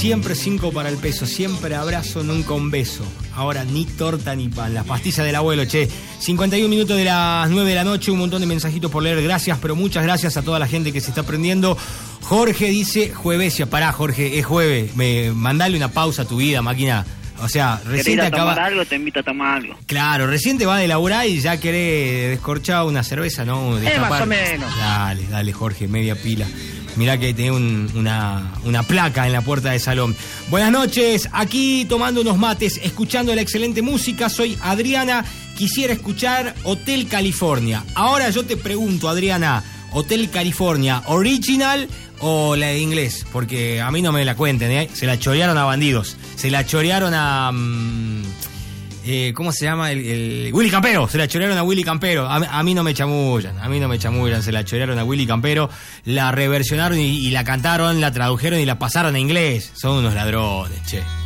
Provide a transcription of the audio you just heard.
Siempre 5 para el peso, siempre abrazo, nunca un beso. Ahora ni torta ni pan, las pastillas del abuelo, che. 51 minutos de las 9 de la noche, un montón de mensajitos por leer. Gracias, pero muchas gracias a toda la gente que se está prendiendo. Jorge dice juevesia. Pará, Jorge, es jueves. Mandale una pausa a tu vida, máquina. O sea, recién te acaba... tomar algo, te invito a tomar algo. Claro, recién te va de laburar y ya querés descorchar una cerveza, ¿no? Más o menos. Dale, Jorge, media pila. Mirá que tenés una placa en la puerta del salón. Buenas noches, aquí tomando unos mates, escuchando la excelente música. Soy Adriana, quisiera escuchar Hotel California. Ahora yo te pregunto, Adriana, ¿Hotel California original o la de inglés? Porque a mí no me la cuenten, ¿eh? Se la chorearon a bandidos. Se la chorearon a... ¿cómo se llama? El Willy Campero. Se la chorearon a Willy Campero. A mí no me chamullan. Se la chorearon a Willy Campero. La reversionaron y la cantaron, la tradujeron y la pasaron a inglés. Son unos ladrones, che.